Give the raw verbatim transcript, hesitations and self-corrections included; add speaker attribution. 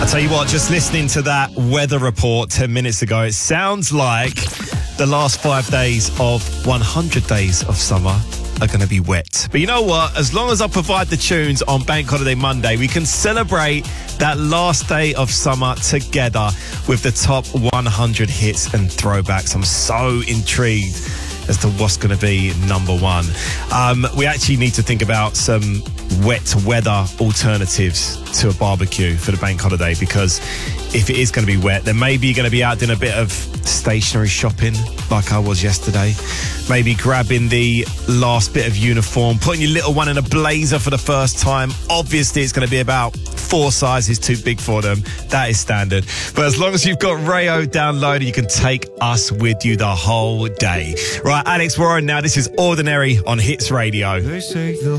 Speaker 1: Tell you what, just listening to that weather report ten minutes ago, it sounds like the last five days of one hundred days of summer are going to be wet. But you know what? As long as I provide the tunes on Bank Holiday Monday, we can celebrate that last day of summer together with the top one hundred hits and throwbacks. I'm so intrigued as to what's going to be number one. Um, we actually need to think about some wet weather alternatives to a barbecue for the bank holiday, because if it is going to be wet, then maybe you're going to be out doing a bit of stationery shopping like I was yesterday. Maybe grabbing the last bit of uniform, putting your little one in a blazer for the first time. Obviously, it's going to be about four sizes too big for them. That is standard. But as long as you've got Rayo downloaded, you can take us with you the whole day. Right, Alex Warren now. This is Ordinary on Hits Radio.